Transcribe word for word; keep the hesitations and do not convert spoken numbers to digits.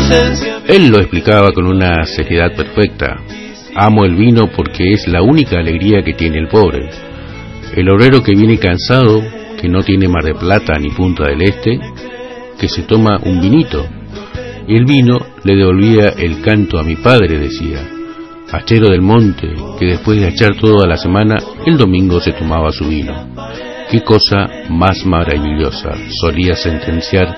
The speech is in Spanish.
Él lo explicaba con una seriedad perfecta. Amo el vino porque es la única alegría que tiene el pobre. El obrero que viene cansado, que no tiene Mar de Plata ni Punta del Este, que se toma un vinito. Y el vino le devolvía el canto a mi padre, decía. Hachero del monte, que después de hachar toda la semana, el domingo se tomaba su vino. Qué cosa más maravillosa, solía sentenciar